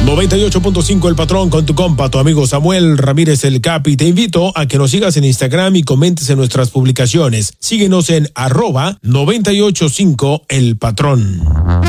98.5 El Patrón con tu compa, tu amigo Samuel Ramírez el Capi. Te invito a que nos sigas en Instagram y comentes en nuestras publicaciones. Síguenos en @985 El Patrón.